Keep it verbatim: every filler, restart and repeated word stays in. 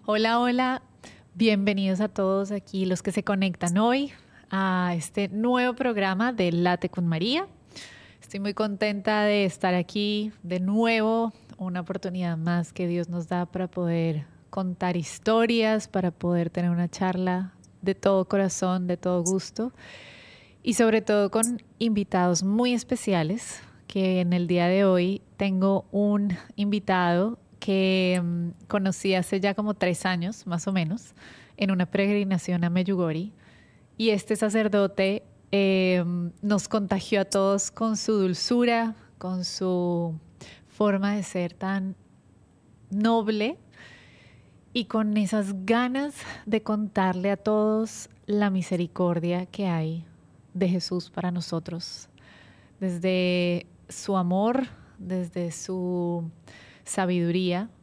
Hola, hola, bienvenidos a todos aquí los que se conectan hoy a este nuevo programa de Late con María. Estoy muy contenta de estar aquí de nuevo, una oportunidad más que Dios nos da para poder contar historias, para poder tener una charla de todo corazón, de todo gusto y sobre todo con invitados muy especiales, que en el día de hoy tengo un invitado que um, conocí hace ya como tres años, más o menos, en una peregrinación a Medjugorje. Y este sacerdote eh, nos contagió a todos con su dulzura, con su forma de ser tan noble y con esas ganas de contarle a todos la misericordia que hay de Jesús para nosotros, desde su amor, desde su sabiduría,